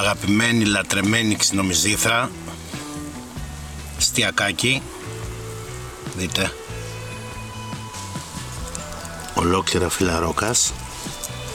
αγαπημένη, λατρεμένη ξινομυζήθρα Στιακάκι. Δείτε, ολόκληρα φύλλα ρόκας.